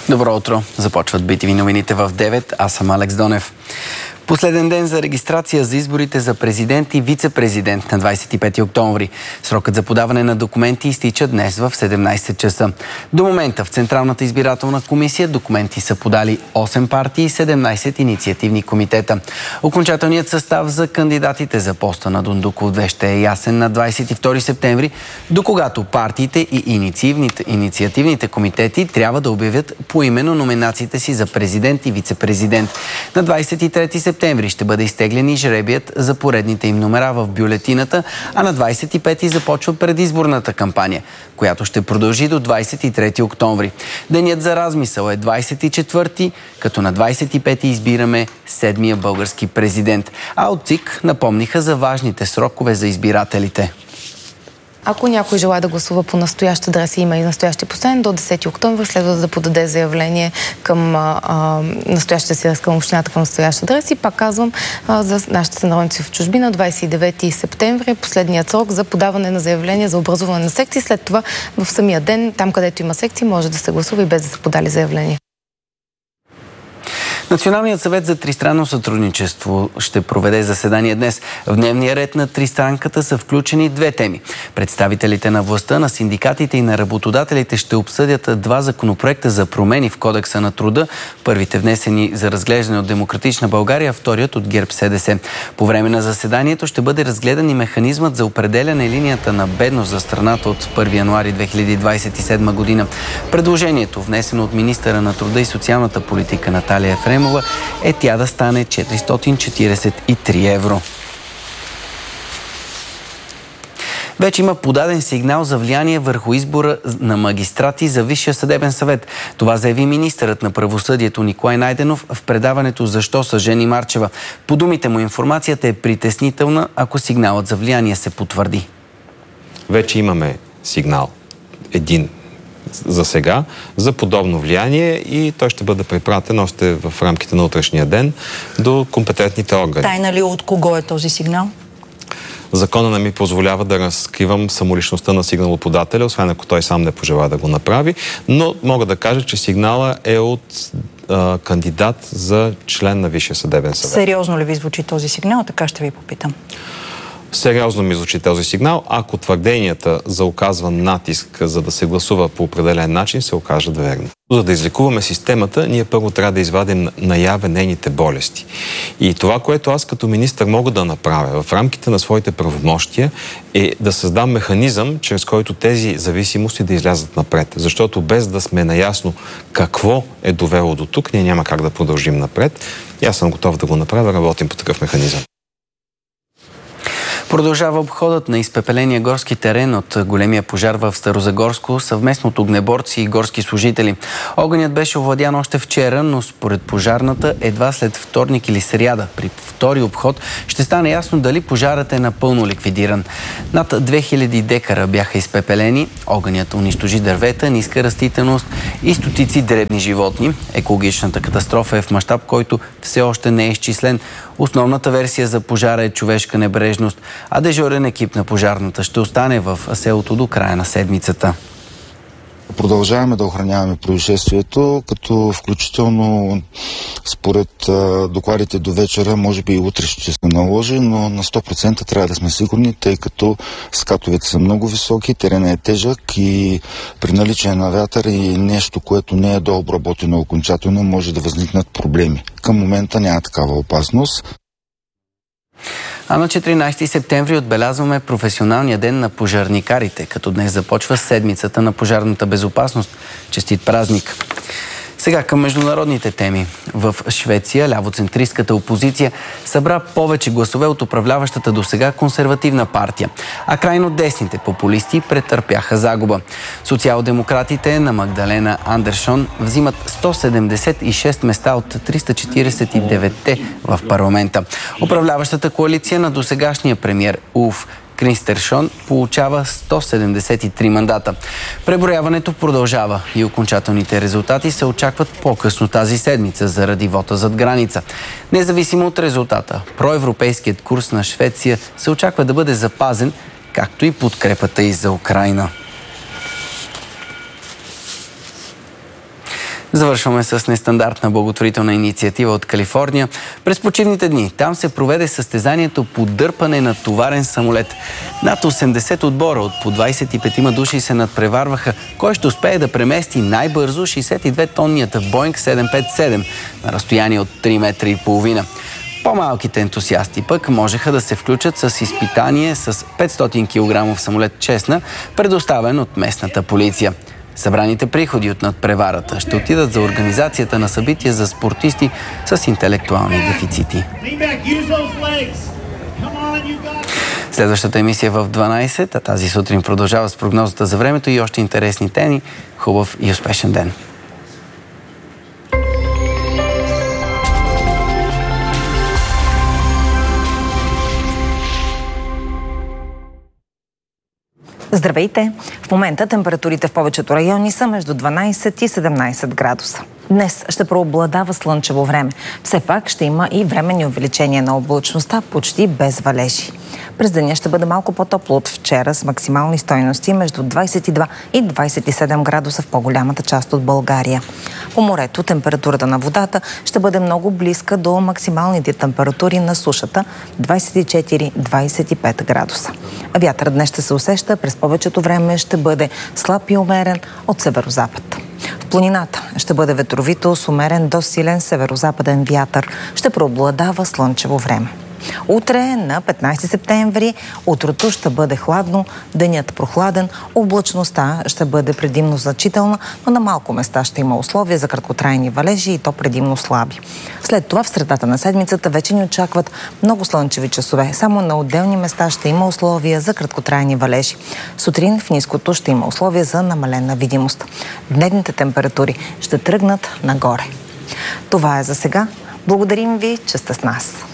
Добро утро! Започват BTV новините в 9. Аз съм Алекс Донев. Последен ден за регистрация за изборите за президент и вице-президент на 25 октомври. Срокът за подаване на документи изтича днес в 17 часа. До момента в Централната избирателна комисия документи са подали 8 партии и 17 инициативни комитета. Окончателният състав за кандидатите за поста на Дондуков 2 ще е ясен на 22 септември, до когато партиите и инициативните комитети трябва да обявят поименно номинациите си за президент и вице-президент. На 23 септември ще бъде изтеглен и жребият за поредните им номера в бюлетината, а на 25 започва предизборната кампания, която ще продължи до 23 октомври. Денят за размисъл е 24, като на 25 избираме 7-я български президент. А от ЦИК напомниха за важните срокове за избирателите. Ако някой желае да гласува по настоящ адрес и има и настоящи последен, до 10 октомври следва да подаде заявление към настоящия си адрес, към общината, към настоящ адрес. И пак казвам, за нашите сънародници в чужбина, 29 септември е последният срок за подаване на заявление за образуване на секции. След това в самия ден, там където има секции, може да се гласува и без да са подали заявление. Националният съвет за тристранно сътрудничество ще проведе заседание днес. В дневния ред на тристранката са включени две теми. Представителите на властта, на синдикатите и на работодателите ще обсъдят два законопроекта за промени в Кодекса на труда. Първите внесени за разглеждане от Демократична България, вторият от ГЕРБ-СДС. По време на заседанието ще бъде разгледан и механизмът за определяне линията на бедност за страната от 1 януари 2027 година. Предложението, внесено от министъра на труда и социалната политика Наталия Ефремова, е тя да стане 443 евро. Вече има подаден сигнал за влияние върху избора на магистрати за Висшия съдебен съвет. Това заяви министърът на правосъдието Николай Найденов в предаването "Защо" с Жени Марчева. По думите му, информацията е притеснителна, ако сигналът за влияние се потвърди. Вече имаме сигнал, един за сега, за подобно влияние и той ще бъде препратен още в рамките на утрешния ден до компетентните органи. Тайна ли от кого е този сигнал? Закона не ми позволява да разкривам самоличността на сигналоподателя, освен ако той сам не пожела да го направи, но мога да кажа, че сигнала е от кандидат за член на Висшия съдебен съвет. Сериозно ли ви звучи този сигнал? Така ще ви попитам. Сериозно ми звучи този сигнал, ако твърденията за оказван натиск, за да се гласува по определен начин, се окажат верни. За да излекуваме системата, ние първо трябва да извадим наяве нейните болести. И това, което аз като министър мога да направя в рамките на своите правомощия, е да създам механизъм, чрез който тези зависимости да излязат напред. Защото без да сме наясно какво е довело до тук, ние няма как да продължим напред. И аз съм готов да го направя, работим по такъв механизъм. Продължава обходът на изпепеления горски терен от големия пожар в Старозагорско съвместно от огнеборци и горски служители. Огънят беше овладян още вчера, но според пожарната едва след вторник или сряда. При втори обход ще стане ясно дали пожарът е напълно ликвидиран. Над 2000 декара бяха изпепелени. Огънят унищожи дървета, ниска растителност и стотици дребни животни. Екологичната катастрофа е в мащаб, който все още не е изчислен. Основната версия за пожара е човешка небрежност, а дежурен екип на пожарната ще остане в селото до края на седмицата. Продължаваме да охраняваме происшествието, като включително според докладите до вечера, може би и утре ще се наложи, но на 100% трябва да сме сигурни, тъй като скатовете са много високи, теренът е тежък и при наличие на вятър и нещо, което не е дообработено окончателно, може да възникнат проблеми. Към момента няма такава опасност. А на 14 септември отбелязваме професионалния ден на пожарникарите, като днес започва седмицата на пожарната безопасност. Честит празник! Сега към международните теми. В Швеция лявоцентристската опозиция събра повече гласове от управляващата досега консервативна партия, а крайно десните популисти претърпяха загуба. Социал-демократите на Магдалена Андершон взимат 176 места от 349 в парламента. Управляващата коалиция на досегашния премиер Улф Кристершон получава 173 мандата. Преброяването продължава и окончателните резултати се очакват по-късно тази седмица заради вота зад граница. Независимо от резултата, проевропейският курс на Швеция се очаква да бъде запазен, както и подкрепата и за Украйна. Завършваме с нестандартна благотворителна инициатива от Калифорния. През почивните дни там се проведе състезанието по дърпане на товарен самолет. Над 80 отбора от по 25 души се надпреварваха кой ще успее да премести най-бързо 62-тонният Боинг 757 на разстояние от 3,5 метра. По-малките ентусиасти пък можеха да се включат с изпитание с 500 кг самолет Чесна, предоставен от местната полиция. Събраните приходи от надпреварата ще отидат за организацията на събития за спортисти с интелектуални дефицити. Следващата емисия в 12, а тази сутрин продължава с прогнозата за времето и още интересни теми. Хубав и успешен ден! Здравейте! В момента температурите в повечето райони са между 12 и 17 градуса. Днес ще преобладава слънчево време. Все пак ще има и временни увеличения на облачността, почти без валежи. През деня ще бъде малко по-топло от вчера с максимални стойности между 22 и 27 градуса в по-голямата част от България. По морето температурата на водата ще бъде много близка до максималните температури на сушата 24-25 градуса. А вятърът днес ще се усеща, през повечето време ще бъде слаб и умерен от северозапад. В планината ще бъде ветровито с умерен до силен северозападен вятър. Ще преобладава слънчево време. Утре на 15 септември утрото ще бъде хладно, денят прохладен, облачността ще бъде предимно значителна, но на малко места ще има условия за краткотрайни валежи и то предимно слаби. След това в средата на седмицата вече ни очакват много слънчеви часове. Само на отделни места ще има условия за краткотрайни валежи. Сутрин в ниското ще има условия за намалена видимост. Дневните температури ще тръгнат нагоре. Това е за сега. Благодарим ви, че сте с нас.